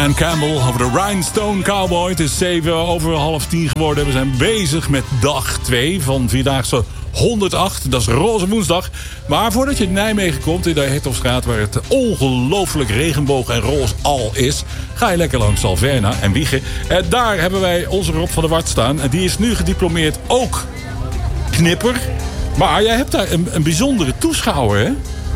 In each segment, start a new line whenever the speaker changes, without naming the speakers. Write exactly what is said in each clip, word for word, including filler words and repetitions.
En Campbell over de Rhinestone Cowboy. Het is zeven over half tien geworden. We zijn bezig met dag twee van Vierdaagse honderdacht. Dat is Roze Woensdag. Maar voordat je in Nijmegen komt, in de Hertogstraat, waar het ongelooflijk regenboog en roze al is, ga je lekker langs Salverna en Wijchen. En daar hebben wij onze Rob van der Wart staan. En die is nu gediplomeerd ook knipper. Maar jij hebt daar een, een bijzondere toeschouwer, hè?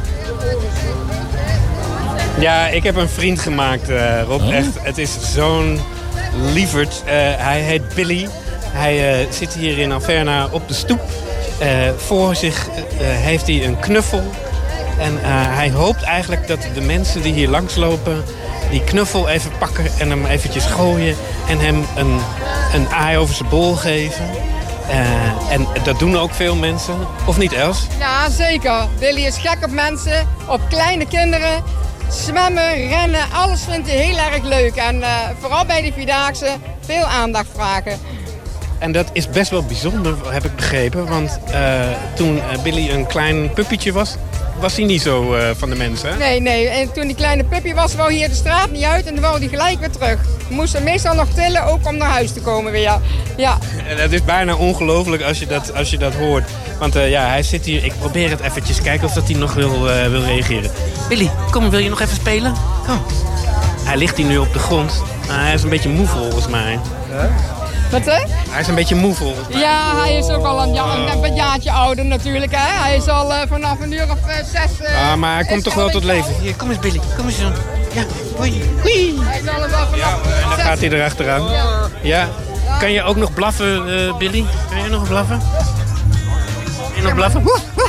Ja, ik heb een vriend gemaakt, uh, Rob. Oh. Echt, het is zo'n lieverd. Uh, hij heet Billy. Hij uh, zit hier in Alverna op de stoep. Uh, voor zich uh, heeft hij een knuffel. En uh, hij hoopt eigenlijk dat de mensen die hier langslopen die knuffel even pakken en hem eventjes gooien. En hem een, een aai over zijn bol geven. Uh, en dat doen ook veel mensen. Of niet, Els?
Ja, zeker. Billy is gek op mensen, op kleine kinderen. Zwemmen, rennen, alles vindt hij heel erg leuk. En uh, vooral bij de Vierdaagse veel aandacht vragen.
En dat is best wel bijzonder, heb ik begrepen. Want uh, toen Billy een klein puppietje was, was hij niet zo uh, van de mensen. Hè?
Nee, nee. En toen die kleine puppy was, wou hij hier de straat niet uit en dan wou hij gelijk weer terug. We moesten meestal nog tillen, ook om naar huis te komen weer. Ja.
En het is bijna ongelooflijk als je dat, als je dat hoort. Want uh, ja, hij zit hier. Ik probeer het eventjes. Kijken of dat hij nog wil, uh, wil reageren. Billy, kom, wil je nog even spelen? Kom. Hij ligt hier nu op de grond. Uh, hij is een beetje moe volgens mij.
Huh? Wat hè?
Hij is een beetje moe volgens mij.
Ja, hij is ook al een, ja, een, een jaartje ouder natuurlijk. Hè? Hij is al uh, vanaf een uur of uh, zes... Uh,
ah, maar hij komt toch wel tot leven. Hier, kom eens Billy. Kom eens zo. Ja, hoi. Hoi.
Hij zal er wel vanaf...
Ja, en dan gaat hij erachteraan. Ja. Ja. Kan je ook nog blaffen, uh, Billy? Kan je nog blaffen? Kan je nog blaffen? Woe, woe.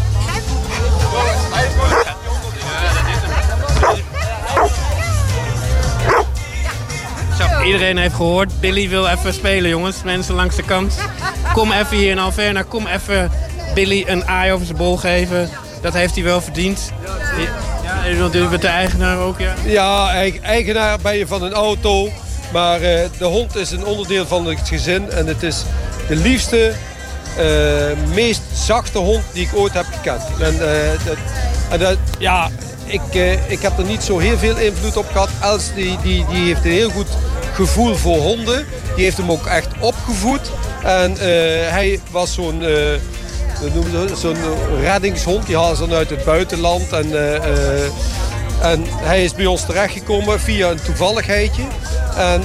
Zo, iedereen heeft gehoord. Billy wil even spelen, jongens. Mensen langs de kant. Kom even hier in Alverna. Kom even Billy een aai over zijn bol geven. Dat heeft hij wel verdiend. Ja, u bent de eigenaar ook, ja?
Ja, eigenaar ben je van een auto. Maar uh, de hond is een onderdeel van het gezin. En het is de liefste, uh, meest zachte hond die ik ooit heb gekend. En, uh, dat, en dat, ja, ik, uh, ik heb er niet zo heel veel invloed op gehad. Els die, die, die heeft een heel goed gevoel voor honden. Die heeft hem ook echt opgevoed. En uh, hij was zo'n uh, zo'n reddingshond. Die haalde ze dan uit het buitenland. En, uh, uh, en hij is bij ons terechtgekomen via een toevalligheidje. En uh,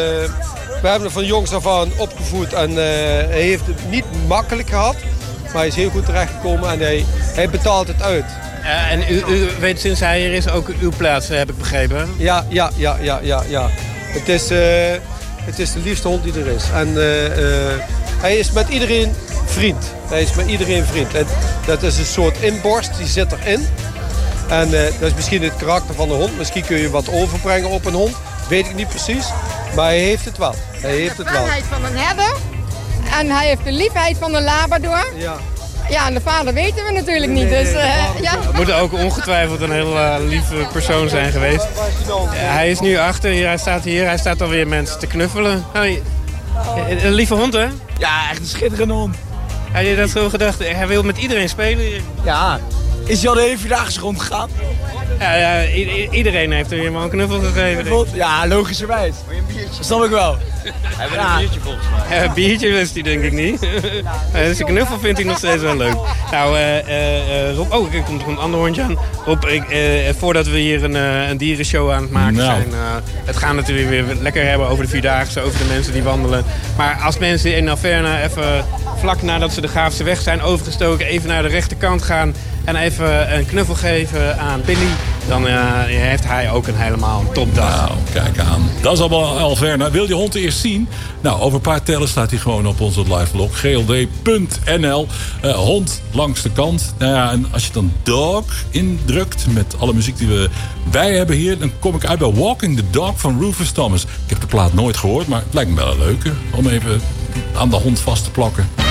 we hebben hem van jongs af aan opgevoed. En uh, hij heeft het niet makkelijk gehad. Maar hij is heel goed terechtgekomen en hij, hij betaalt het uit.
Uh, en u, u weet sinds hij hier is ook uw plaats, heb ik begrepen.
Ja, ja, ja, ja, ja. ja. Het, is, uh, het is de liefste hond die er is. En uh, uh, hij is met iedereen vriend. Hij is met iedereen vriend. En dat is een soort inborst, die zit erin. En uh, dat is misschien het karakter van de hond. Misschien kun je wat overbrengen op een hond. Weet ik niet precies. Maar hij heeft het wel. Hij heeft het wel.
De van een herder. En hij heeft de liefheid van een labrador.
Ja.
Ja, en de vader weten we natuurlijk niet. Dus, uh, ja.
Het moet ook ongetwijfeld een heel uh, lieve persoon zijn geweest. Uh, hij is nu achter, hier, hij staat hier, hij staat alweer mensen te knuffelen. Hoi. Een lieve hond, hè?
Ja, echt een schitterende hond.
Had je dat zo gedacht? Hij wil met iedereen spelen hier.
Ja. Is hij al de hele Vierdaagse rondgegaan?
Ja, ja i- iedereen heeft hem helemaal een knuffel gegeven.
Knuffel? Ja, logischerwijs.
Wil je een biertje?
Dat snap ik wel.
Hij wil een biertje volgens mij.
Ja, een biertje wist hij denk ik niet. Dus een knuffel vindt hij nog steeds wel leuk. Nou, uh, uh, Rob, oh, er komt nog een ander hondje aan. Rob, ik, uh, voordat we hier een, uh, een dierenshow aan het maken nou. zijn. Uh, het gaat natuurlijk weer lekker hebben over de Vierdaagse, over de mensen die wandelen. Maar als mensen in Alverna even vlak nadat ze de Graafse weg zijn overgestoken, even naar de rechterkant gaan en even een knuffel geven aan Billy, dan uh, heeft hij ook een helemaal topdag.
Nou, kijk aan. Dat is allemaal Alverna. Wil je hond eerst zien? Nou, over een paar tellen staat hij gewoon op onze live blog. G L D punt N L. Uh, hond langs de kant. Nou ja, en als je dan dog indrukt met alle muziek die we wij hebben hier, dan kom ik uit bij Walking the Dog van Rufus Thomas. Ik heb de plaat nooit gehoord, maar het lijkt me wel een leuke om even aan de hond vast te plakken.